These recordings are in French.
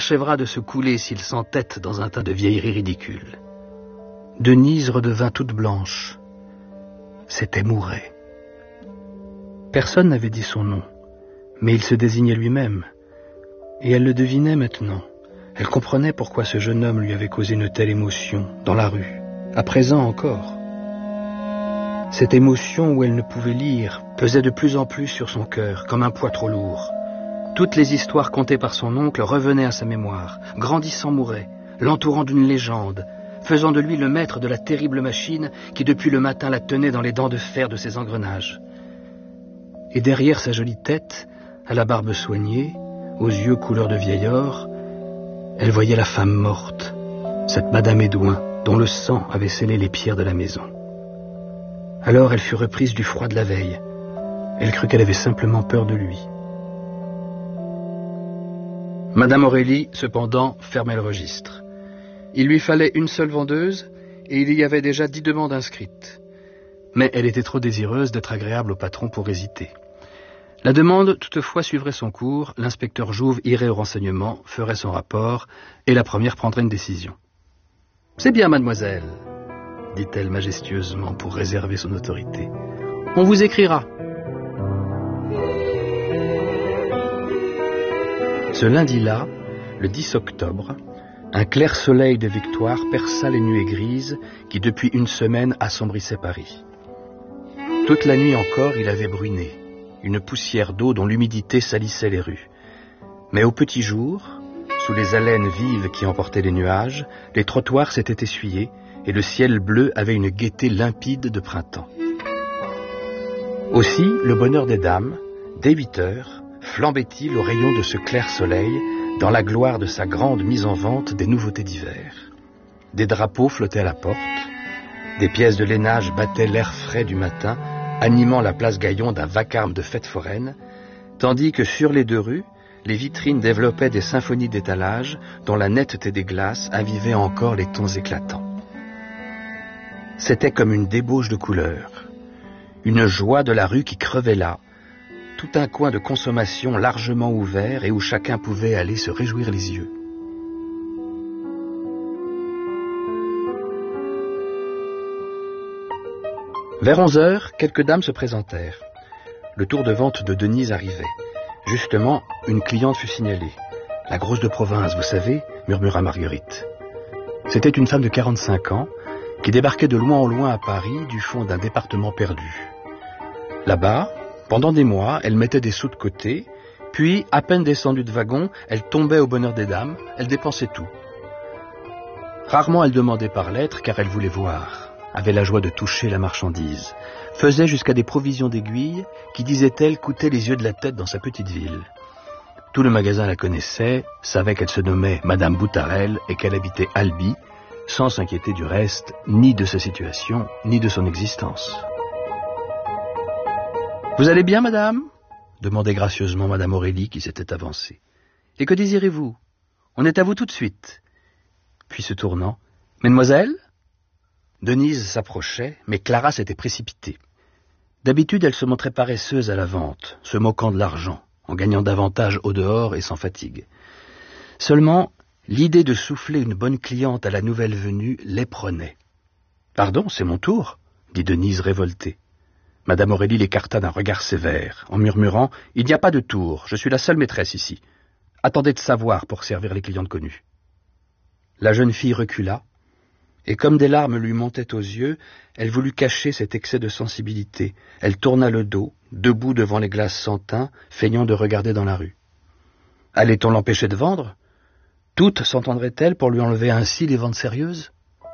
achèvera de se couler s'il s'entête dans un tas de vieilleries ridicules. Denise redevint toute blanche. C'était Mouret. Personne n'avait dit son nom, mais il se désignait lui-même. Et elle le devinait maintenant. Elle comprenait pourquoi ce jeune homme lui avait causé une telle émotion, dans la rue, à présent encore. Cette émotion où elle ne pouvait lire pesait de plus en plus sur son cœur, comme un poids trop lourd. Toutes les histoires contées par son oncle revenaient à sa mémoire, grandissant Mouret, l'entourant d'une légende, faisant de lui le maître de la terrible machine qui depuis le matin la tenait dans les dents de fer de ses engrenages. Et derrière sa jolie tête, à la barbe soignée, aux yeux couleur de vieil or, elle voyait la femme morte, cette Madame Édouin, dont le sang avait scellé les pierres de la maison. Alors elle fut reprise du froid de la veille. Elle crut qu'elle avait simplement peur de lui. Madame Aurélie, cependant, fermait le registre. Il lui fallait une seule vendeuse, et il y avait déjà 10 demandes inscrites. Mais elle était trop désireuse d'être agréable au patron pour hésiter. La demande, toutefois, suivrait son cours, l'inspecteur Jouve irait au renseignement, ferait son rapport, et la première prendrait une décision. « C'est bien, mademoiselle, » dit-elle majestueusement pour réserver son autorité. « On vous écrira. » Ce lundi-là, le 10 octobre, un clair soleil de victoire perça les nuées grises qui, depuis une semaine, assombrissaient Paris. Toute la nuit encore, il avait bruiné, une poussière d'eau dont l'humidité salissait les rues. Mais au petit jour, sous les haleines vives qui emportaient les nuages, les trottoirs s'étaient essuyés et le ciel bleu avait une gaieté limpide de printemps. Aussi, le bonheur des dames, dès 8 heures, flambait-il au rayon de ce clair soleil, dans la gloire de sa grande mise en vente des nouveautés d'hiver. Des drapeaux flottaient à la porte, des pièces de lainage battaient l'air frais du matin, animant la place Gaillon d'un vacarme de fête foraine, tandis que sur les 2 rues, les vitrines développaient des symphonies d'étalage dont la netteté des glaces avivait encore les tons éclatants. C'était comme une débauche de couleurs, une joie de la rue qui crevait là, tout un coin de consommation largement ouvert et où chacun pouvait aller se réjouir les yeux. Vers 11 heures, quelques dames se présentèrent. Le tour de vente de Denise arrivait. Justement, une cliente fut signalée. « La grosse de province, vous savez » murmura Marguerite. C'était une femme de 45 ans qui débarquait de loin en loin à Paris du fond d'un département perdu. Là-bas, pendant des mois, elle mettait des sous de côté, puis, à peine descendue de wagon, elle tombait au bonheur des dames, elle dépensait tout. Rarement elle demandait par lettre, car elle voulait voir, avait la joie de toucher la marchandise, faisait jusqu'à des provisions d'aiguilles qui, disait-elle, coûtaient les yeux de la tête dans sa petite ville. Tout le magasin la connaissait, savait qu'elle se nommait Madame Boutarel et qu'elle habitait Albi, sans s'inquiéter du reste, ni de sa situation, ni de son existence. « Vous allez bien, madame ?» demandait gracieusement madame Aurélie qui s'était avancée. « Et que désirez-vous? On est à vous tout de suite. » Puis se tournant, « Mesdemoiselles ?» Denise s'approchait, mais Clara s'était précipitée. D'habitude, elle se montrait paresseuse à la vente, se moquant de l'argent, en gagnant davantage au dehors et sans fatigue. Seulement, l'idée de souffler une bonne cliente à la nouvelle venue l'éprenait. « Pardon, c'est mon tour ?» dit Denise révoltée. Madame Aurélie l'écarta d'un regard sévère, en murmurant « Il n'y a pas de tour, je suis la seule maîtresse ici. Attendez de savoir pour servir les clientes connues. » La jeune fille recula, et comme des larmes lui montaient aux yeux, elle voulut cacher cet excès de sensibilité. Elle tourna le dos, debout devant les glaces sans teint, feignant de regarder dans la rue. Allait-on l'empêcher de vendre? Toutes s'entendraient-elles pour lui enlever ainsi les ventes sérieuses?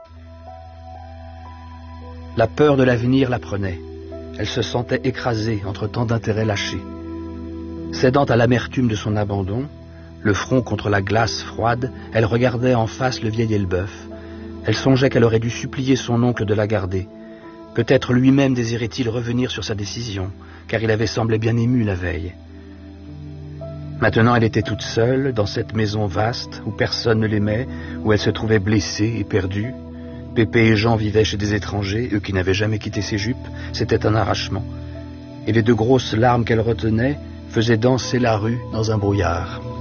La peur de l'avenir la prenait. Elle se sentait écrasée entre tant d'intérêts lâchés. Cédant à l'amertume de son abandon, le front contre la glace froide, elle regardait en face le vieil Elbeuf. Elle songeait qu'elle aurait dû supplier son oncle de la garder. Peut-être lui-même désirait-il revenir sur sa décision, car il avait semblé bien ému la veille. Maintenant elle était toute seule, dans cette maison vaste, où personne ne l'aimait, où elle se trouvait blessée et perdue. Pépé et Jean vivaient chez des étrangers, eux qui n'avaient jamais quitté ses jupes, c'était un arrachement. Et les 2 grosses larmes qu'elle retenait faisaient danser la rue dans un brouillard.